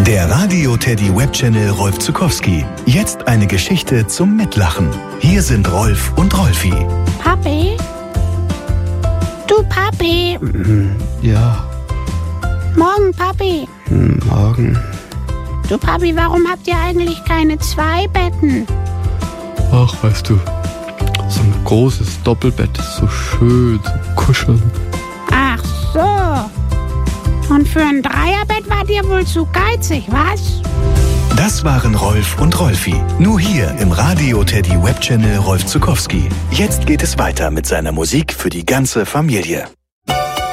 Der Radio Teddy Webchannel Rolf Zuckowski. Jetzt eine Geschichte zum Mitlachen. Hier sind Rolf und Rolfi. Papi? Du Papi? Ja, Morgen, Papi. morgen. Du Papi, warum habt ihr eigentlich keine 2 Betten? Ach, weißt du, so ein großes Doppelbett ist so schön zum Kuscheln. Ach so. Und für ein Dreierbett wart ihr wohl zu geizig, was? Das waren Rolf und Rolfi. Nur hier im Radio Teddy Webchannel Rolf Zuckowski. Jetzt geht es weiter mit seiner Musik für die ganze Familie.